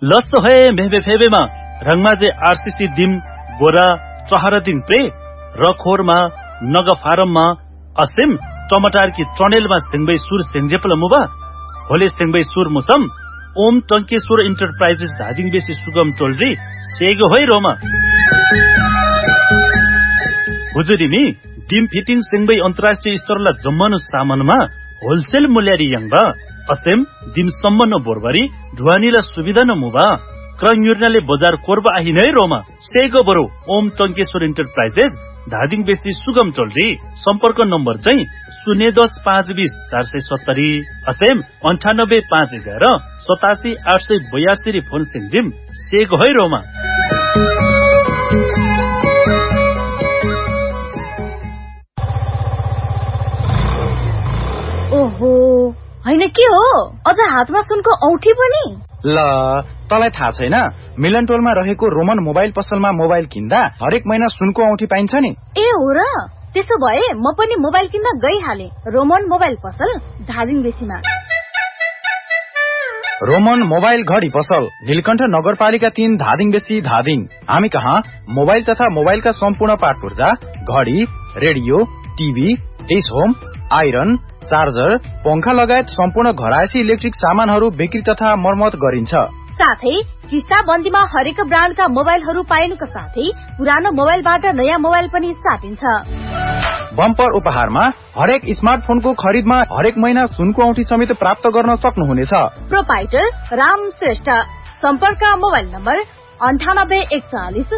लस्सो है मेहबे फेबेमा रंगमाजे आरसीसी दिम बोरा चहरा दिन प्रे रखोरमा नग फारममा असिम टमाटर की ट्रनेलमा सिंगबै सुर सेंजेपल मुबा होले सिंगबै सुर मुसम ओम टंकेश्वर इंटरप्राइजेस धादिङ बेसी सुगम टोलरी सेगो होय रोमा हुजुरिमी डिम फिटिङ सिंगबै अन्तर्राष्ट्रिय स्तरला जम्मनु सामानमा होलसेल मूल्यारी यंगबा असेम दिम सम्मनो बोरबरी ढुवानीला सुविधा न मुबा क्रंयुर्नाले बजार कोरबा आहिनै रोमा सेगो बरो ओम टंकेश्वर इंटरप्राइजेस धादिङ बेसी सुगम टोलरी सम्पर्क नम्बर चाहिँ 010-520-470 असेम 98-511-87-882 फोन सिंजिम सेगो है रोमा ओहो हैन के हो अझ हातमा सुनको औठी पनि ल तलाई थाहा छैन मिलन टोलमा रहेको रोमन मोबाइल पसलमा मोबाइल किन्दा हरेक महिना सुनको औठी पाइन्छ नि ए हो र त्यसो भए म पनि मोबाइल किन्न गइहाले रोमन मोबाइल पसल धादिङ बेसीमा रोमन मोबाइल घडी पसल नीलकण्ठ नगरपालिका 3 धादिङ बेसी धादिङ हामी कहाँ मोबाइल तथा मोबाइलका सम्पूर्ण पार्ट पुर्जा घडी radio TV dish home iron charger पंखा लगायत सम्पूर्ण घरायसी इलेक्ट्रिक सामानहरू बिक्री तथा मर्मत गरिन्छ साथै किस्ता बन्दीमा हरेक ब्रान्डका मोबाइलहरू पाइनुका साथै पुरानो मोबाइलबाट नयाँ मोबाइल पनि साटिन्छ बम्पर उपहारमा हरेक स्मार्टफोनको खरिदमा हरेक महिना सुनको औँठी समेत प्राप्त गर्न सक्नुहुनेछ प्रोपाइटर राम श्रेष्ठ सम्पर्क मोबाइल नम्बर 98 41